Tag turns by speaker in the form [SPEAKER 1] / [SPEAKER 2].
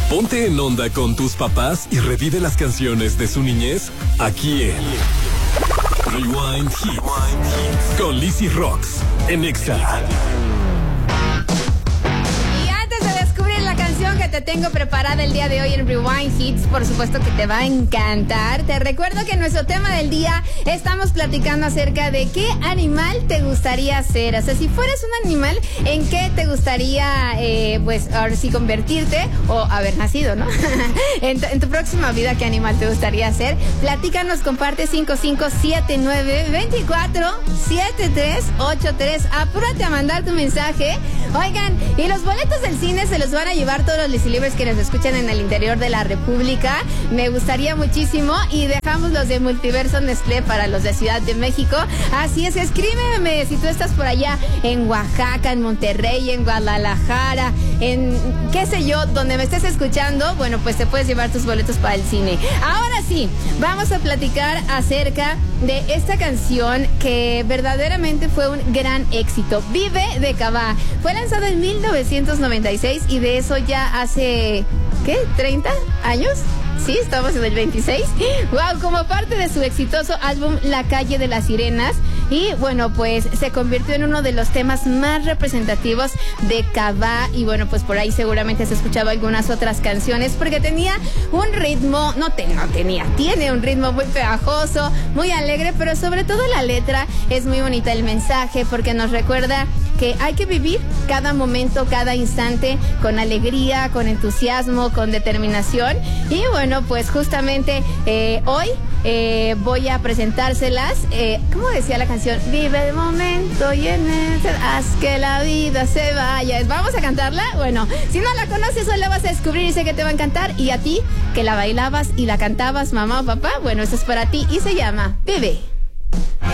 [SPEAKER 1] Ponte en onda con tus papás y revive las canciones de su niñez aquí en Rewind Hits con Lizzy Rocks en Exa.
[SPEAKER 2] Que te tengo preparada el día de hoy en Rewind Hits, por supuesto que te va a encantar. Te recuerdo que en nuestro tema del día estamos platicando acerca de qué animal te gustaría ser. O sea, si fueras un animal, ¿en qué te gustaría, pues, ahora sí convertirte o haber nacido, ¿no? en tu próxima vida, ¿qué animal te gustaría ser? Platícanos, comparte 5579-247383. Apúrate a mandar tu mensaje. Oigan, y los boletos del cine se los van a llevar todos los Lizzy-Libres que nos escuchan en el interior de la República. Me gustaría muchísimo. Y dejamos los de Multiverso Nestlé para los de Ciudad de México. Así es, escríbeme si tú estás por allá en Oaxaca, en Monterrey, en Guadalajara, en qué sé yo, donde me estés escuchando. Bueno, pues te puedes llevar tus boletos para el cine. Ahora sí, vamos a platicar acerca de esta canción que verdaderamente fue un gran éxito. Vive de Cabá. Fue lanzado en 1996 y de eso ya hace, ¿qué? ¿30 años? Sí, estamos en el 26. Wow, como parte de su exitoso álbum La Calle de las Sirenas. Y bueno, pues se convirtió en uno de los temas más representativos de Cabá. Y bueno, pues por ahí seguramente has escuchado algunas otras canciones, porque tenía un ritmo, tiene un ritmo muy pegajoso, muy alegre, pero sobre todo la letra es muy bonita, el mensaje, porque nos recuerda que hay que vivir cada momento, cada instante con alegría, con entusiasmo, con determinación. Y bueno, pues justamente hoy voy a presentárselas. ¿Cómo decía la canción? Vive el momento y en él haz que la vida se vaya. ¿Vamos a cantarla? Bueno, si no la conoces, hoy la vas a descubrir y sé que te va a encantar. Y a ti, que la bailabas y la cantabas, mamá o papá, bueno, esto es para ti y se llama Vive.